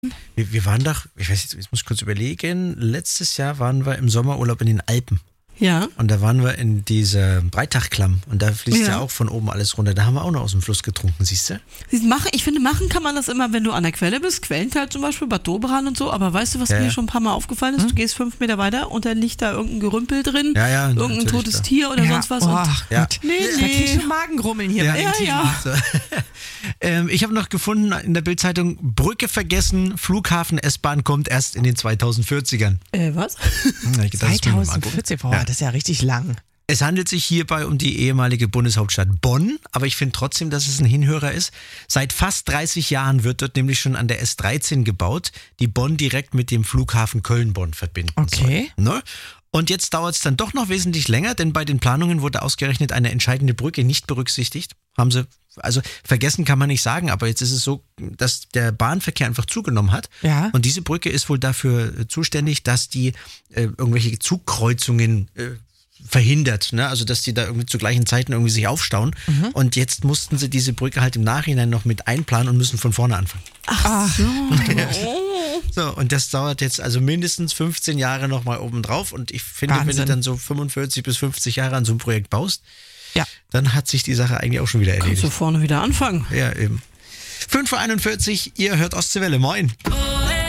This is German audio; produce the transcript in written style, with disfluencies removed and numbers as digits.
Wir waren doch, ich weiß jetzt muss ich kurz überlegen, letztes Jahr waren wir im Sommerurlaub in den Alpen. Ja. Und da waren wir in dieser Breitachklamm und da fließt ja Ja. auch von oben alles runter. Da haben wir auch noch aus dem Fluss getrunken, siehst du? Ich finde, machen kann man das immer, wenn du an der Quelle bist, Quellental zum Beispiel, Bad Doberan und so, aber weißt du, was Ja, mir ja. schon ein paar Mal aufgefallen ist? Du gehst 5 Meter weiter und dann liegt da irgendein Gerümpel drin, Ja, irgendein natürlich, totes klar. Tier oder sonst was. Ach, Ja. Gott. Nee, Da krieg ich nee. schon Magengrummeln hier Ja. bei dem Ja, Thema. ja. So. Ich habe noch gefunden in der Bildzeitung, Brücke vergessen, Flughafen S-Bahn kommt erst in den 2040ern. Was? Ich dachte, das ist mir mal angucken. 2040, boah, Ja. das ist ja richtig lang. Es handelt sich hierbei um die ehemalige Bundeshauptstadt Bonn, aber ich finde trotzdem, dass es ein Hinhörer ist. Seit fast 30 Jahren wird dort nämlich schon an der S13 gebaut, die Bonn direkt mit dem Flughafen Köln-Bonn verbinden Okay. soll. Ne? Und jetzt dauert es dann doch noch wesentlich länger, denn bei den Planungen wurde ausgerechnet eine entscheidende Brücke nicht berücksichtigt. Haben sie, also vergessen kann man nicht sagen, aber jetzt ist es so, dass der Bahnverkehr einfach zugenommen hat. Ja. Und diese Brücke ist wohl dafür zuständig, dass die irgendwelche Zugkreuzungen verhindert, ne? Also dass die da irgendwie zu gleichen Zeiten irgendwie sich aufstauen. Und jetzt mussten sie diese Brücke halt im Nachhinein noch mit einplanen und müssen von vorne anfangen. So, und das dauert jetzt also mindestens 15 Jahre nochmal obendrauf. Und ich finde, wenn du Wahnsinn. dann so 45 bis 50 Jahre an so einem Projekt baust, Ja. dann hat sich die Sache eigentlich auch schon wieder Kannst erledigt. du vorne wieder anfangen. Ja, eben. 5:41 Uhr, ihr hört Ostseewelle, moin.